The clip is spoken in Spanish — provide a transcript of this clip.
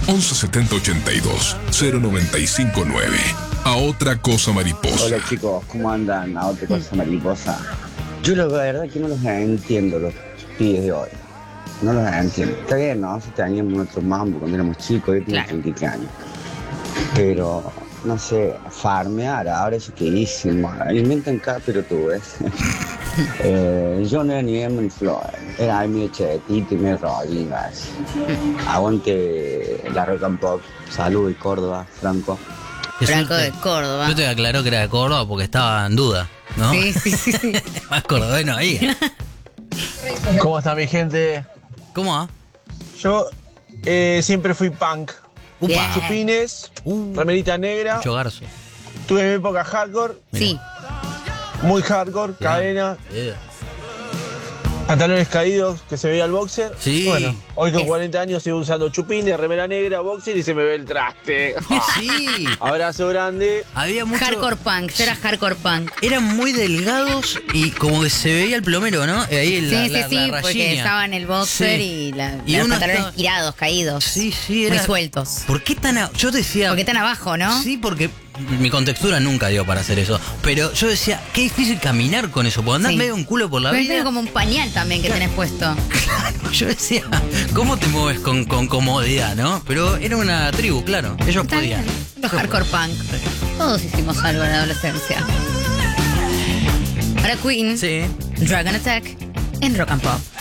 11 70 82 0959. A otra cosa mariposa. Hola chicos, ¿cómo andan? A otra cosa mariposa. Yo la verdad que no los entiendo los pibes de hoy. No los entiendo. Está bien, ¿no? Si teníamos nuestro mambo cuando éramos chicos, yo tengo 33 años. Pero, no sé, farmear, ahora eso que hicimos. Inventan cada pelotudez. Yo no era ni Emma ni Flor. Era medio chetito y medio rodillas. Aguante la rock and pop. Salud y Córdoba, Franco. Franco de Córdoba. Yo te aclaró que era de Córdoba porque estaba en duda, ¿no? Sí. Más cordobeno ahí. ¿Cómo está mi gente? ¿Cómo va? Yo siempre fui punk. Upa. Chupines, remerita negra. Mucho garzo. Tuve mi época hardcore, Sí. muy hardcore, cadena, pantalones caídos, que se veía el boxer. Sí. Bueno, hoy con 40 años sigo usando chupines, remera negra, boxer y se me ve el traste. Sí. Abrazo grande. Había mucho... Hardcore punk, yo era hardcore punk. Eran muy delgados y como que se veía el plomero, ¿no? Ahí Sí, la porque rayita. estaba en el boxer Sí. y Y los uno pantalones estaba- tirados, caídos. Sí, sí, Muy era... sueltos. ¿Por qué tan...? Yo decía... Porque están abajo, ¿no? Sí, porque mi contextura nunca dio para hacer eso. Pero yo decía, qué difícil caminar con eso, porque andás Sí. medio un culo por la Pero es vida. medio como un pañal también que tenés puesto. Claro, yo decía, ¿cómo te mueves con comodidad, no? Pero era una tribu, claro. Ellos Está podían. bien. Los hardcore punk. Todos hicimos algo en la adolescencia. Ahora Queen, Sí. Dragon Attack en Rock and Pop.